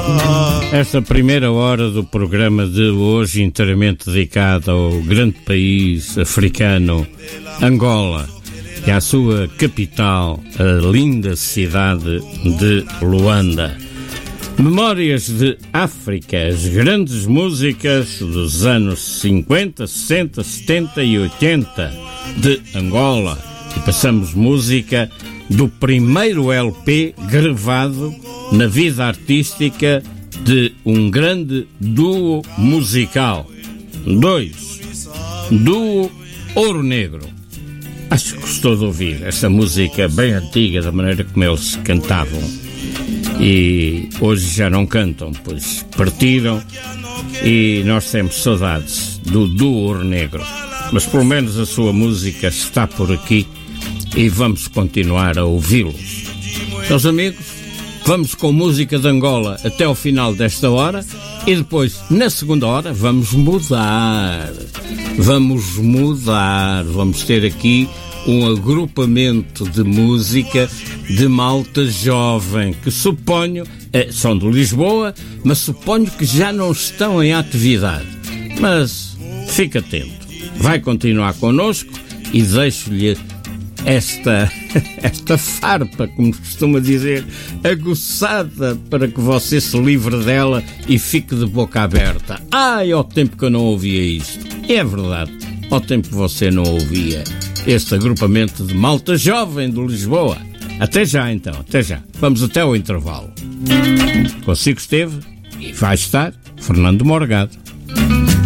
Esta primeira hora do programa de hoje, inteiramente dedicada ao grande país africano, Angola, e à sua capital, a linda cidade de Luanda. Memórias de África, as grandes músicas dos anos 50, 60, 70 e 80 de Angola. E passamos música do primeiro LP gravado na vida artística de um grande duo musical. Duo Ouro Negro. Acho que gostou de ouvir esta música bem antiga, da maneira como eles cantavam. E hoje já não cantam, pois partiram, e nós temos saudades do duo Ouro Negro. Mas pelo menos a sua música está por aqui e vamos continuar a ouvi-los. Meus amigos, vamos com música de Angola até ao final desta hora e depois, na segunda hora, vamos mudar. Vamos ter aqui um agrupamento de música de malta jovem, que suponho, são de Lisboa, mas suponho que já não estão em atividade. Mas fique atento, vai continuar connosco e deixo-lhe esta farpa, como se costuma dizer, aguçada, para que você se livre dela e fique de boca aberta. Ai, ao tempo que eu não ouvia isto. É verdade, ao tempo que você não ouvia este agrupamento de malta jovem de Lisboa. Até já então, até já. Vamos até ao intervalo. Consigo esteve e vai estar Fernando Morgado.